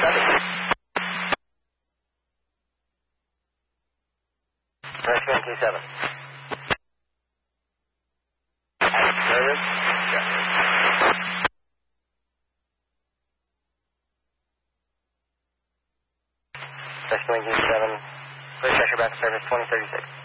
Rescue MQ7. Service? Yeah. Rescue MQ7. Clear pressure back to service 2036.